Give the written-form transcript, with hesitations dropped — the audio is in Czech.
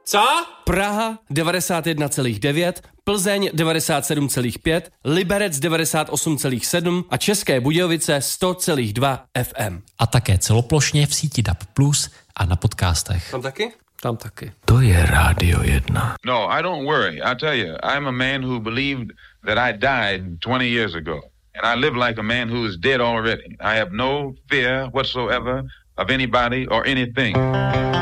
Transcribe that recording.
Co? Praha 91,9, Plzeň 97,5, Liberec 98,7 a České Budějovice 100,2 FM. A také celoplošně v síti DAB+ a na podcastech. Tam taky? Tam taky. To je Rádio 1. No, I don't worry. I tell you, I'm a man who believed that I died 20 years ago. And I live like a man who is dead already. I have no fear whatsoever of anybody or anything.